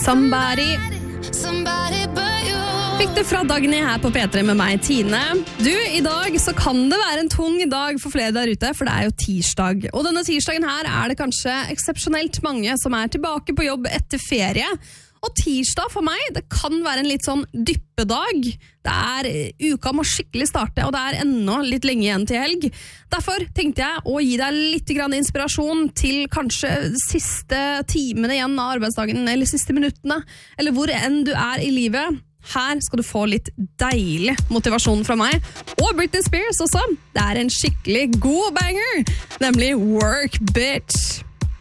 Somebody. Fikk du fra Dagny her på P3 med meg, Tine. Du, i dag så kan det være en tung dag for flere der ute, for det er jo tirsdag. Og denne tirsdagen her er det kanskje eksepsjonelt mange som er tilbake på jobb etter ferie. Og tirsdag for meg, det kan være en litt sånn dyppedag. Uka må skikkelig starte, og det er enda litt lenge igjen til helg. Derfor tenkte jeg å gi deg litt grann inspirasjon til kanskje siste timene igjen av arbeidsdagen, eller siste minuttene, eller hvor enn du er i livet. Her skal du få litt deilig motivasjon fra meg. Og Britney Spears også. Det er en skikkelig god banger, nemlig Work Bitch.